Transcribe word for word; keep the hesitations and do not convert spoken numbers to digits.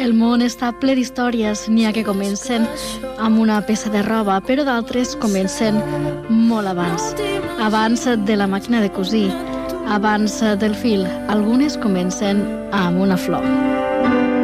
El món està ple d'històries, n'hi ha que comencen amb una peça de roba, però d'altres comencen molt abans. Abans de la màquina de cosir, abans del fil. Algunes comencen amb una flor.